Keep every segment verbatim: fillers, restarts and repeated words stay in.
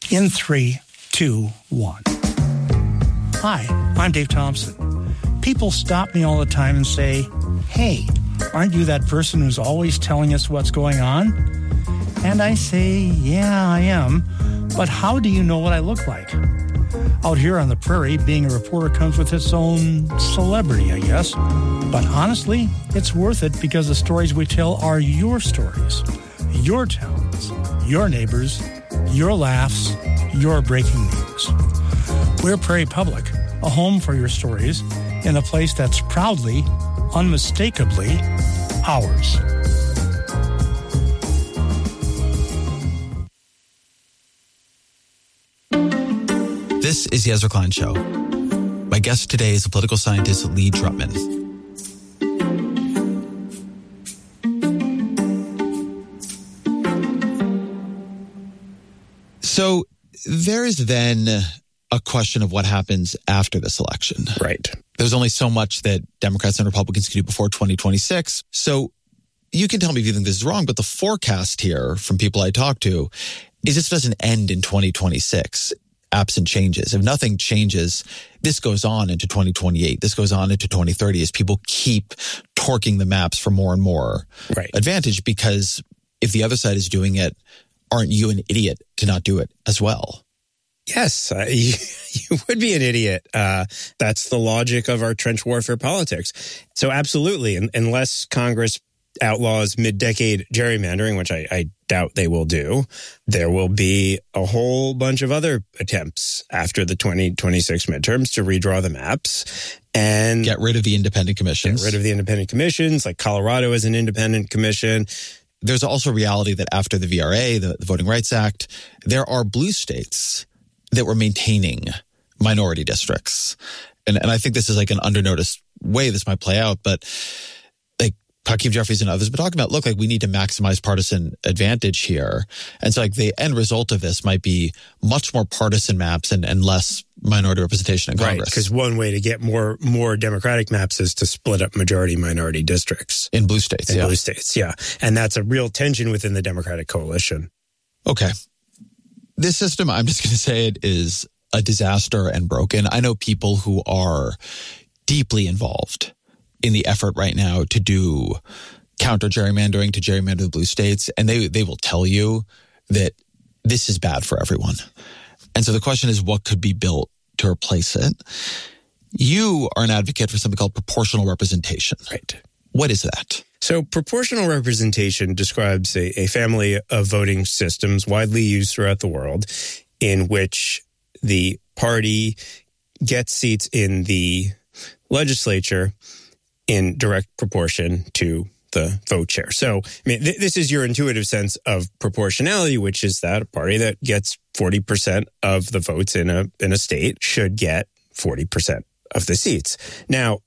In three, two, one. Hi, I'm Dave Thompson. People stop me all the time and say, hey, aren't you that person who's always telling us what's going on? And I say, yeah, I am. But how do you know what I look like? Out here on the prairie, being a reporter comes with its own celebrity, I guess. But honestly, it's worth it because the stories we tell are your stories, your towns, your neighbors, your laughs, your breaking news. We're Prairie Public, a home for your stories in a place that's proudly, unmistakably ours. This is the Ezra Klein Show. My guest today is the political scientist Lee Drutman. So there is then a question of what happens after this election. Right. There's only so much that Democrats and Republicans can do before twenty twenty-six. So you can tell me if you think this is wrong, but the forecast here from people I talk to is this doesn't end in twenty twenty-six. Absent changes. If nothing changes, this goes on into twenty twenty-eight. This goes on into twenty thirty as people keep torquing the maps for more and more right. advantage, because if the other side is doing it, aren't you an idiot to not do it as well? Yes, uh, you, you would be an idiot. Uh, that's the logic of our trench warfare politics. So absolutely, un- unless Congress outlaws mid-decade gerrymandering, which I, I doubt they will do, there will be a whole bunch of other attempts after the twenty twenty-six midterms to redraw the maps and get rid of the independent commissions. Get rid of the independent commissions, like Colorado is an independent commission. There's also reality that after the V R A, the, the Voting Rights Act, there are blue states that were maintaining minority districts. And, and I think this is like an undernoticed way this might play out, but like Hakeem Jeffries and others have been talking about, look, like we need to maximize partisan advantage here. And so like the end result of this might be much more partisan maps and, and less minority representation in Congress. Right, because one way to get more more Democratic maps is to split up majority-minority districts. In blue states, in yeah. blue states, yeah. And that's a real tension within the Democratic coalition. Okay. This system, I'm just going to say it, is a disaster and broken. I know people who are deeply involved in the effort right now to do counter gerrymandering, to gerrymander the blue states, and they they will tell you that this is bad for everyone. And so the question is, what could be built to replace it? You are an advocate for something called proportional representation. Right. What is that? So proportional representation describes a, a family of voting systems widely used throughout the world in which the party gets seats in the legislature in direct proportion to the vote share. So, I mean, th- this is your intuitive sense of proportionality, which is that a party that gets forty percent of the votes in a in a state should get forty percent of the seats. Now,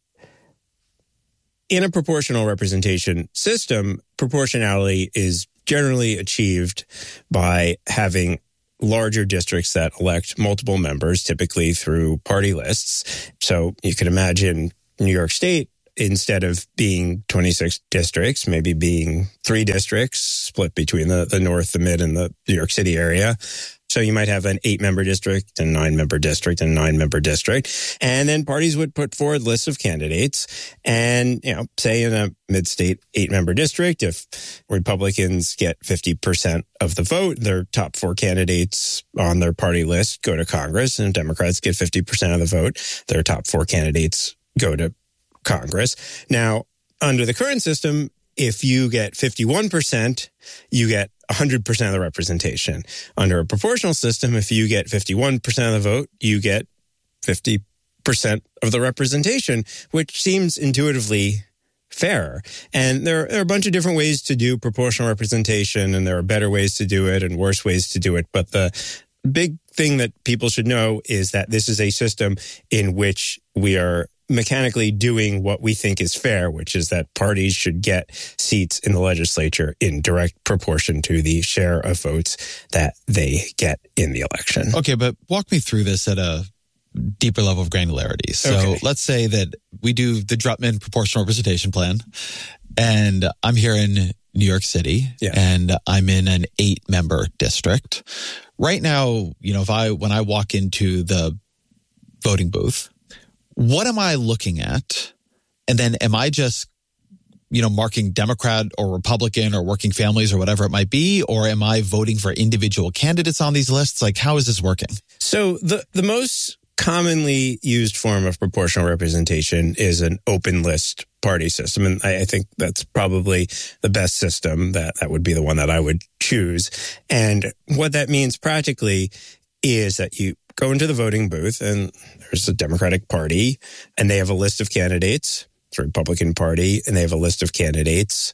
in a proportional representation system, proportionality is generally achieved by having larger districts that elect multiple members, typically through party lists. So you could imagine New York State, instead of being twenty-six districts, maybe being three districts split between the, the North, the Mid, and the New York City area. So you might have an eight-member district, a nine-member district, and a nine-member district. And then parties would put forward lists of candidates. And, you know, say in a mid-state eight-member district, if Republicans get fifty percent of the vote, their top four candidates on their party list go to Congress, and Democrats get fifty percent of the vote, their top four candidates go to Congress. Now, under the current system, if you get fifty-one percent, you get one hundred percent of the representation. Under a proportional system, if you get fifty-one percent of the vote, you get fifty percent of the representation, which seems intuitively fair. And there, there are a bunch of different ways to do proportional representation, and there are better ways to do it and worse ways to do it. But the big thing that people should know is that this is a system in which we are mechanically doing what we think is fair, which is that parties should get seats in the legislature in direct proportion to the share of votes that they get in the election. Okay, but walk me through this at a deeper level of granularity. So Okay. let's say that we do the Drutman proportional representation plan, and I'm hearing New York City, yeah. and I'm in an eight-member district. Right now, you know, if I when I walk into the voting booth, what am I looking at? And then am I just, you know, marking Democrat or Republican or working families or whatever it might be? Or am I voting for individual candidates on these lists? Like, how is this working? So the, the most commonly used form of proportional representation is an open list party system. And I, I think that's probably the best system. That, that would be the one that I would choose. And what that means practically is that you go into the voting booth and there's a Democratic Party and they have a list of candidates. It's a Republican Party and they have a list of candidates.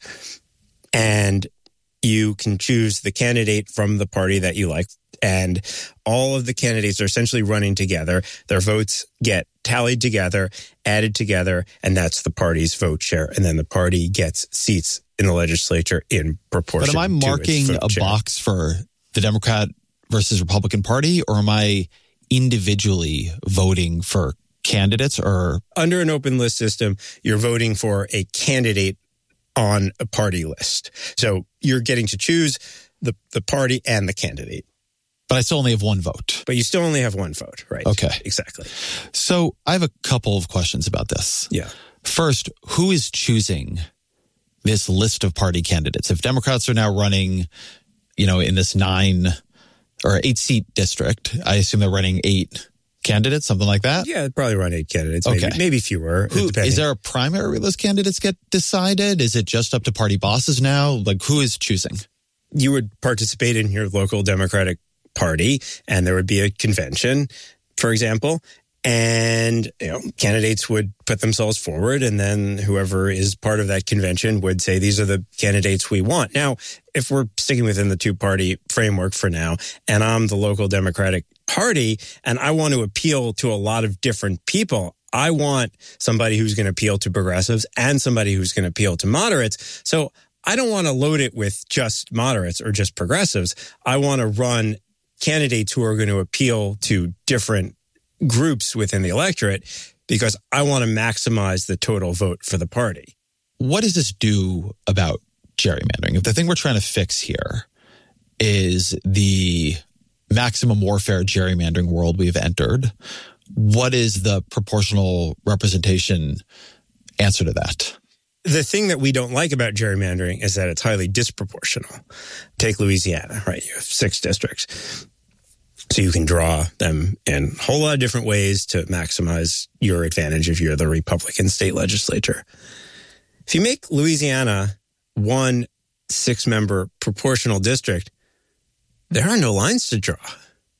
And you can choose the candidate from the party that you like. And all of the candidates are essentially running together. Their votes get tallied together, added together, and that's the party's vote share. And then the party gets seats in the legislature in proportion. But am I marking a share. box for the Democrat versus Republican Party, or am I individually voting for candidates? Or under an open list system, you're voting for a candidate on a party list. So you're getting to choose the, the party and the candidate. But I still only have one vote. But you still only have one vote, right? Okay. Exactly. So I have a couple of questions about this. Yeah. First, who is choosing this list of party candidates? If Democrats are now running, you know, in this nine or eight seat district, I assume they're running eight candidates, something like that? Yeah, probably run eight candidates, maybe, okay. maybe fewer. Who, is there a primary where those candidates get decided? Is it just up to party bosses now? Like, who is choosing? You would participate in your local Democratic Party, and there would be a convention, for example, and you know, candidates would put themselves forward, and then whoever is part of that convention would say, these are the candidates we want. Now, if we're sticking within the two-party framework for now, and I'm the local Democratic Party, and I want to appeal to a lot of different people, I want somebody who's going to appeal to progressives and somebody who's going to appeal to moderates. So I don't want to load it with just moderates or just progressives. I want to run candidates who are going to appeal to different groups within the electorate because I want to maximize the total vote for the party. What does this do about gerrymandering? If the thing we're trying to fix here is the maximum warfare gerrymandering world we've entered, what is the proportional representation answer to that? The thing that we don't like about gerrymandering is that it's highly disproportional. Take Louisiana, right? You have six districts. So you can draw them in a whole lot of different ways to maximize your advantage if you're the Republican state legislature. If you make Louisiana one six-member proportional district, there are no lines to draw.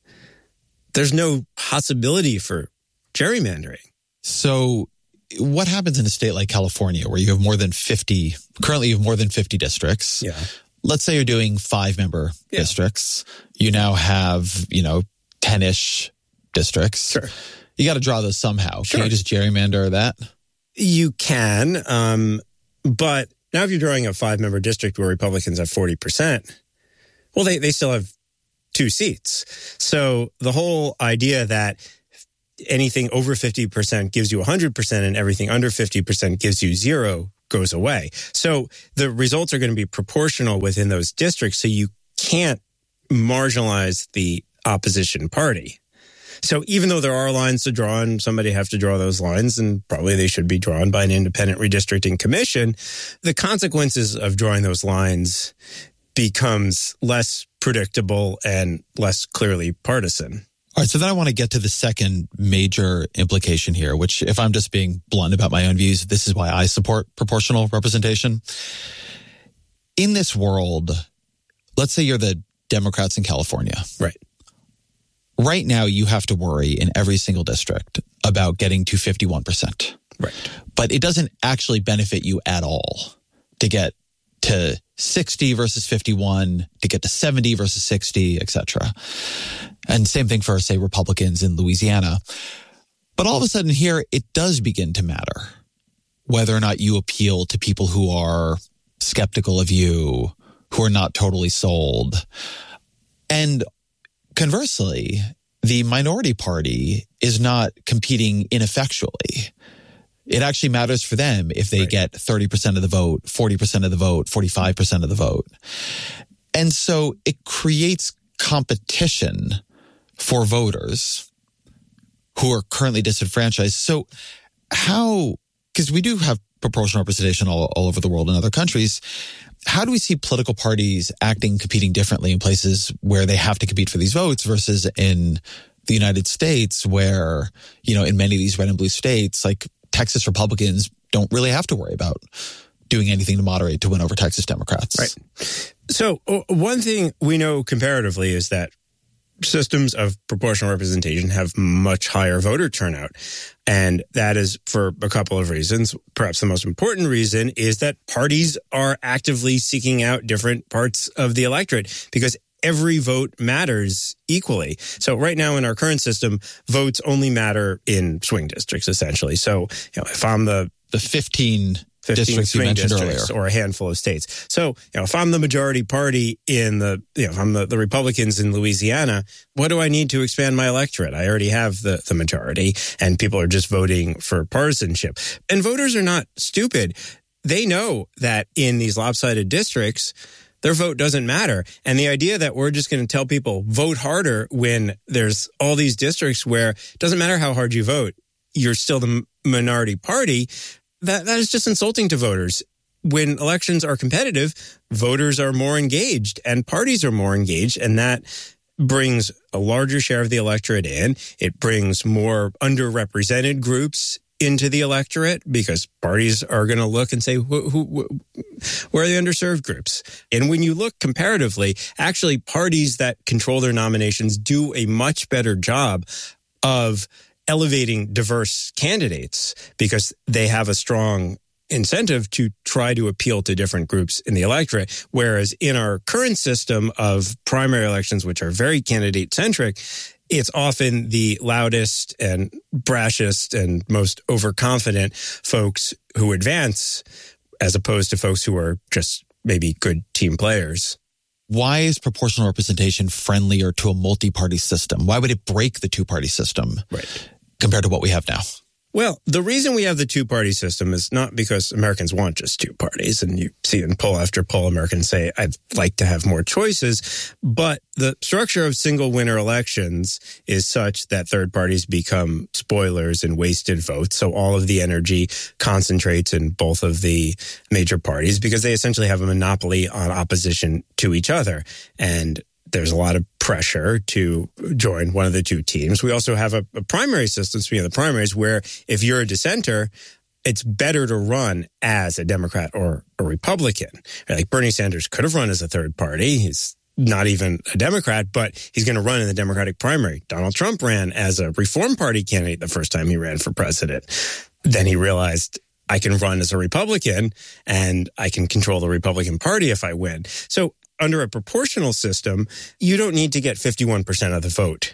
There's no possibility for gerrymandering. So what happens in a state like California where you have more than fifty, currently you have more than fifty districts? Yeah. Let's say you're doing five member yeah. districts. You now have, you know, ten-ish districts. Sure. You got to draw those somehow. Sure. Can you just gerrymander that? You can. Um, but now if you're drawing a five-member district where Republicans have forty percent, well, they, they still have two seats. So the whole idea that anything over fifty percent gives you one hundred percent and everything under fifty percent gives you zero goes away. So the results are going to be proportional within those districts, so you can't marginalize the opposition party. So even though there are lines to draw and somebody have to draw those lines, and probably they should be drawn by an independent redistricting commission, the consequences of drawing those lines becomes less predictable and less clearly partisan. All right, so then I want to get to the second major implication here, which, if I'm just being blunt about my own views, this is why I support proportional representation. In this world, let's say you're the Democrats in California. Right. Right now, you have to worry in every single district about getting to fifty-one percent. Right. But it doesn't actually benefit you at all to get to sixty versus fifty-one, to get to seventy versus sixty, et cetera. And same thing for, say, Republicans in Louisiana. But all of a sudden here, it does begin to matter whether or not you appeal to people who are skeptical of you, who are not totally sold. And conversely, the minority party is not competing ineffectually. It actually matters for them if they right. get thirty percent of the vote, forty percent of the vote, forty-five percent of the vote. And so it creates competition for voters who are currently disenfranchised. So how, because we do have proportional representation all, all over the world in other countries, how do we see political parties acting, competing differently in places where they have to compete for these votes versus in the United States where, you know, in many of these red and blue states, like Texas Republicans don't really have to worry about doing anything to moderate to win over Texas Democrats. Right. So uh, one thing we know comparatively is that systems of proportional representation have much higher voter turnout. And that is for a couple of reasons. Perhaps the most important reason is that parties are actively seeking out different parts of the electorate because every vote matters equally. So right now in our current system, votes only matter in swing districts, essentially. So you know, if I'm the the fifteen, fifteen districts you swing mentioned districts earlier, or a handful of states. So, you know, if I'm the majority party in the, you know, if I'm the, the Republicans in Louisiana, what do I need to expand my electorate? I already have the, the majority and people are just voting for partisanship. And voters are not stupid. They know that in these lopsided districts, their vote doesn't matter. And the idea that we're just going to tell people vote harder when there's all these districts where it doesn't matter how hard you vote, you're still the minority party, that that is just insulting to voters. When elections are competitive, voters are more engaged and parties are more engaged, and that brings a larger share of the electorate in. It brings more underrepresented groups into the electorate because parties are going to look and say, who, who, who, where are the underserved groups? And when you look comparatively, actually parties that control their nominations do a much better job of elevating diverse candidates because they have a strong incentive to try to appeal to different groups in the electorate. Whereas in our current system of primary elections, which are very candidate-centric, it's often the loudest and brashest and most overconfident folks who advance as opposed to folks who are just maybe good team players. Why is proportional representation friendlier to a multi-party system? Why would it break the two-party system right. compared to what we have now? Well, the reason we have the two-party system is not because Americans want just two parties. And you see in poll after poll, Americans say, I'd like to have more choices. But the structure of single winner elections is such that third parties become spoilers and wasted votes. So all of the energy concentrates in both of the major parties because they essentially have a monopoly on opposition to each other. And there's a lot of pressure to join one of the two teams. We also have a, a primary system, speaking of the primaries, where if you're a dissenter, it's better to run as a Democrat or a Republican. Like Bernie Sanders could have run as a third party. He's not even a Democrat, but he's going to run in the Democratic primary. Donald Trump ran as a Reform Party candidate the first time he ran for president. Then he realized, I can run as a Republican and I can control the Republican Party if I win. So under a proportional system, you don't need to get fifty-one percent of the vote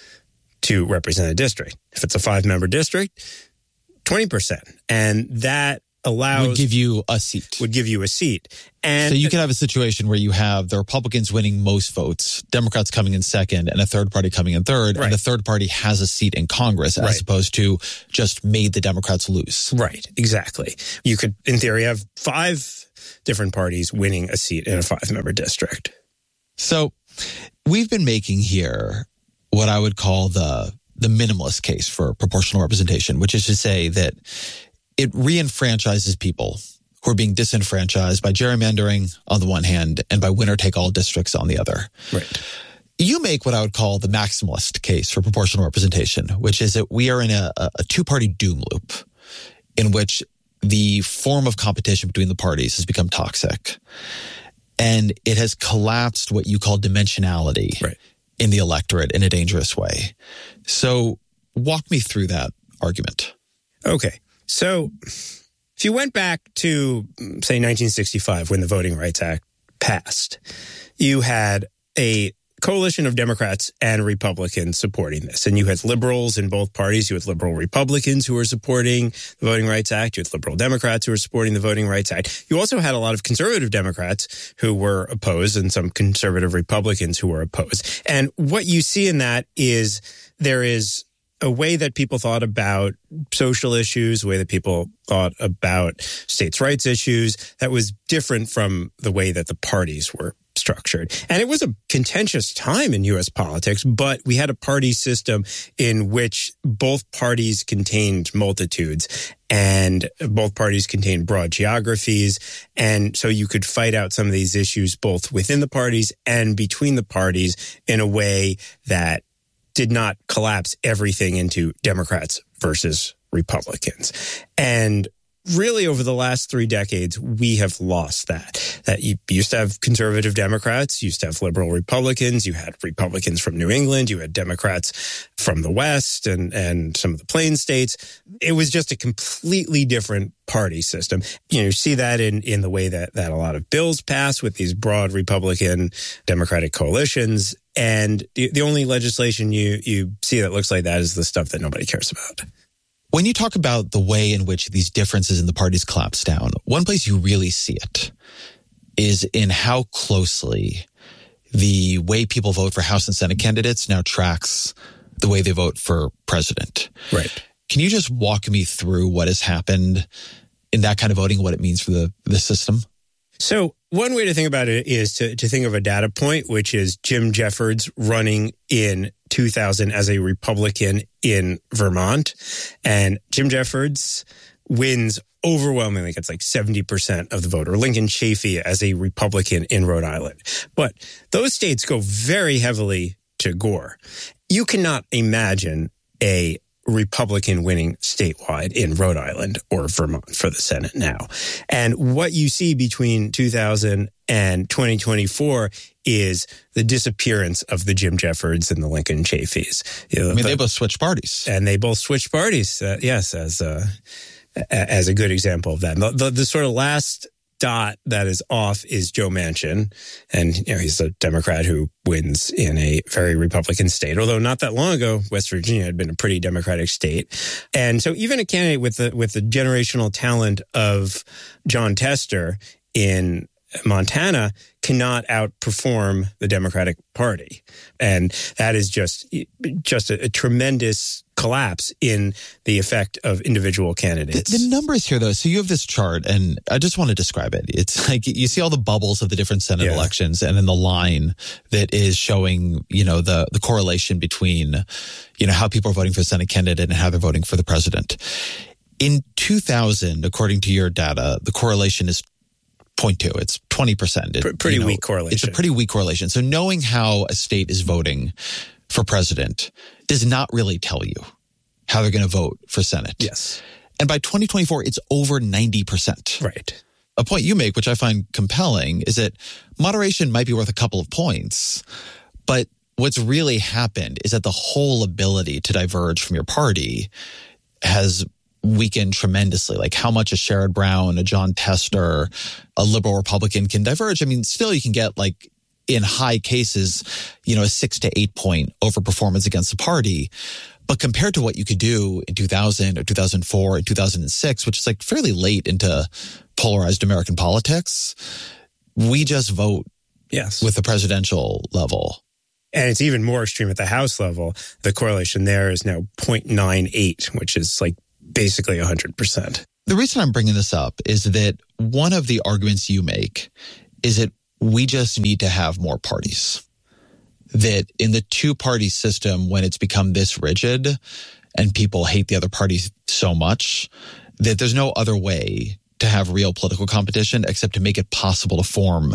to represent a district. If it's a five-member district, twenty percent. And that allows... Would give you a seat. Would give you a seat. And so you could have a situation where you have the Republicans winning most votes, Democrats coming in second, and a third party coming in third, right. and the third party has a seat in Congress as right. opposed to just made the Democrats lose. Right, exactly. You could, in theory, have five different parties winning a seat in a five-member district. So we've been making here what I would call the the minimalist case for proportional representation, which is to say that it reenfranchises people who are being disenfranchised by gerrymandering on the one hand and by winner-take-all districts on the other. Right. You make what I would call the maximalist case for proportional representation, which is that we are in a, a two-party doom loop in which the form of competition between the parties has become toxic. And it has collapsed what you call dimensionality right. in the electorate in a dangerous way. So walk me through that argument. Okay. So if you went back to, say, nineteen sixty-five, when the Voting Rights Act passed, you had a coalition of Democrats and Republicans supporting this. And you had liberals in both parties. You had liberal Republicans who were supporting the Voting Rights Act. You had liberal Democrats who were supporting the Voting Rights Act. You also had a lot of conservative Democrats who were opposed and some conservative Republicans who were opposed. And what you see in that is there is a way that people thought about social issues, a way that people thought about states' rights issues that was different from the way that the parties were structured. And it was a contentious time in U S politics, but we had a party system in which both parties contained multitudes and both parties contained broad geographies. And so you could fight out some of these issues both within the parties and between the parties in a way that did not collapse everything into Democrats versus Republicans. And really, over the last three decades, we have lost that. That you used to have conservative Democrats, you used to have liberal Republicans, you had Republicans from New England, you had Democrats from the West and, and some of the Plains states. It was just a completely different party system. You know, you see that in, in the way that, that a lot of bills pass with these broad Republican Democratic coalitions. And the, the only legislation you, you see that looks like that is the stuff that nobody cares about. When you talk about the way in which these differences in the parties collapse down, one place you really see it is in how closely the way people vote for House and Senate candidates now tracks the way they vote for president. Right. Can you just walk me through what has happened in that kind of voting, what it means for the, the system? So one way to think about it is to, to think of a data point, which is Jim Jeffords running in two thousand as a Republican in Vermont. And Jim Jeffords wins overwhelmingly, gets like seventy percent of the vote, or Lincoln Chafee as a Republican in Rhode Island. But those states go very heavily to Gore. You cannot imagine a Republican winning statewide in Rhode Island or Vermont for the Senate now. And what you see between two thousand and twenty twenty-four is the disappearance of the Jim Jeffords and the Lincoln Chafees. You know, I mean, the, they both switched parties. And they both switched parties, uh, yes, as a, as a good example of that. The, the, the sort of last dot that is off is Joe Manchin. And, you know, he's a Democrat who wins in a very Republican state, although not that long ago, West Virginia had been a pretty Democratic state. And so even a candidate with the, with the generational talent of Jon Tester in Montana cannot outperform the Democratic Party. And that is just, just a, a tremendous collapse in the effect of individual candidates. The, the numbers here, though, so you have this chart, and I just want to describe it. It's like you see all the bubbles of the different Senate yeah. elections, and then the line that is showing, you know, the, the correlation between, you know, how people are voting for the Senate candidate and how they're voting for the president. In two thousand, according to your data, the correlation is zero point two. It's twenty percent. It, pretty you know, weak correlation. It's a pretty weak correlation. So knowing how a state is voting for president does not really tell you how they're going to vote for Senate. Yes. And by twenty twenty-four, it's over ninety percent. Right. A point you make, which I find compelling, is that moderation might be worth a couple of points, but what's really happened is that the whole ability to diverge from your party has weakened tremendously. Like how much a Sherrod Brown, a Jon Tester, a liberal Republican can diverge. I mean, still you can get like in high cases, you know, a six to eight point overperformance against the party. But compared to what you could do in two thousand or two thousand four and two thousand six, which is like fairly late into polarized American politics, we just vote yes. with the presidential level. And it's even more extreme at the House level. The correlation there is now zero point nine eight, which is like basically one hundred percent. The reason I'm bringing this up is that one of the arguments you make is that we just need to have more parties. That in the two-party system, when it's become this rigid and people hate the other party so much, that there's no other way to have real political competition except to make it possible to form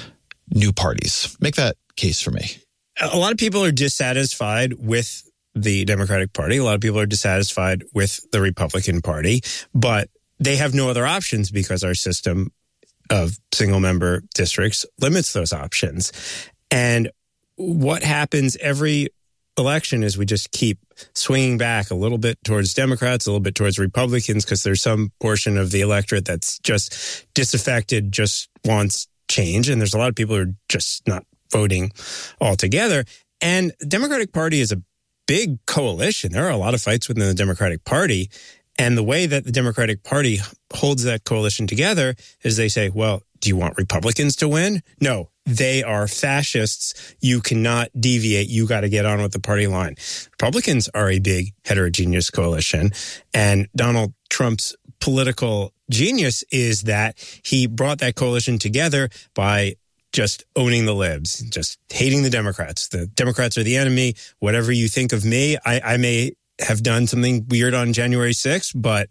new parties. Make that case for me. A lot of people are dissatisfied with the Democratic Party. A lot of people are dissatisfied with the Republican Party, but they have no other options because our system of single-member districts limits those options. And what happens every election is we just keep swinging back a little bit towards Democrats, a little bit towards Republicans, because there's some portion of the electorate that's just disaffected, just wants change. And there's a lot of people who are just not voting altogether. And the Democratic Party is a big coalition. There are a lot of fights within the Democratic Party. And the way that the Democratic Party holds that coalition together is they say, well, Do you want Republicans to win? No, they are fascists. You cannot deviate. You got to get on with the party line. Republicans are a big heterogeneous coalition, and Donald Trump's political genius is that he brought that coalition together by just owning the libs, just hating the Democrats. The Democrats are the enemy. Whatever you think of me, I, I may have done something weird on January sixth, but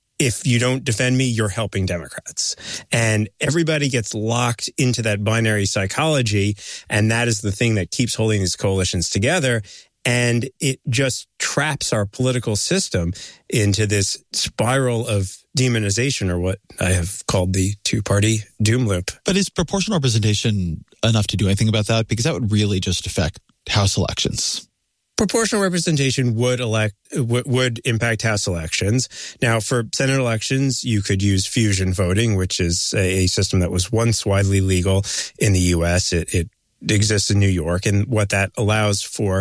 if you don't defend me, you're helping Democrats. And everybody gets locked into that binary psychology, and that is the thing that keeps holding these coalitions together. And it just traps our political system into this spiral of demonization, or what I have called the two-party doom loop. But is proportional representation enough to do anything about that? Because that would really just affect House elections. Proportional representation would elect would impact House elections. Now, for Senate elections, you could use fusion voting, which is a system that was once widely legal in the U S. It, it exists in New York, and what that allows for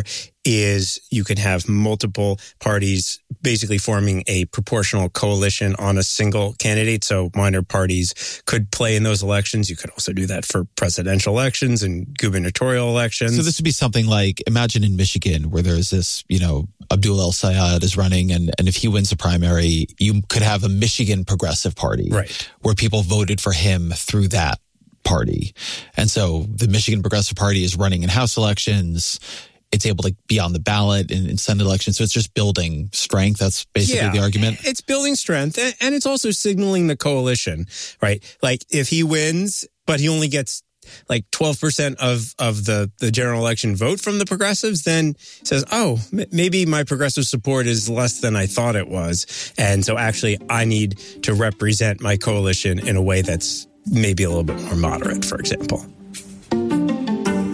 is you can have multiple parties basically forming a proportional coalition on a single candidate. So minor parties could play in those elections. You could also do that for presidential elections and gubernatorial elections. So this would be something like, imagine in Michigan where there's this, you know, Abdul El Sayed is running, and, and if he wins the primary, you could have a Michigan Progressive Party, right, where people voted for him through that party. And so the Michigan Progressive Party is running in House elections. It's able to be on the ballot in, in Senate elections. So it's just building strength. That's basically yeah, the argument. It's building strength, and it's also signaling the coalition, right? Like if he wins, but he only gets like twelve percent of, of the, the general election vote from the progressives, then says, oh, m- maybe my progressive support is less than I thought it was. And so actually I need to represent my coalition in a way that's maybe a little bit more moderate, for example.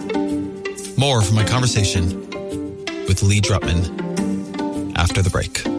More from my conversation with Lee Drutman after the break.